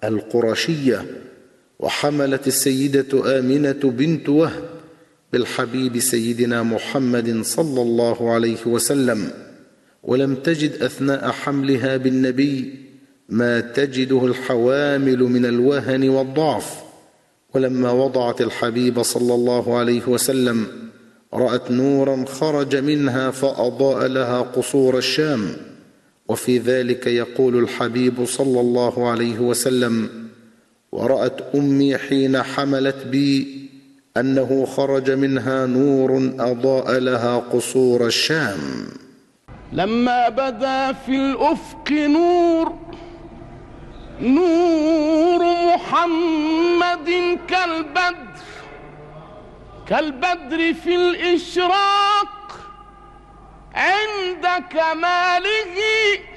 القرشية، وحملت السيدة آمنة بنت وهب بالحبيب سيدنا محمد صلى الله عليه وسلم، ولم تجد أثناء حملها بالنبي ما تجده الحوامل من الوهن والضعف. ولما وضعت الحبيب صلى الله عليه وسلم رأت نورا خرج منها فأضاء لها قصور الشام. وفي ذلك يقول الحبيب صلى الله عليه وسلم: ورأت أمي حين حملت بي أنه خرج منها نور أضاء لها قصور الشام. لما بدا في الأفق نور محمد كالبدر في الإشراق عند كماله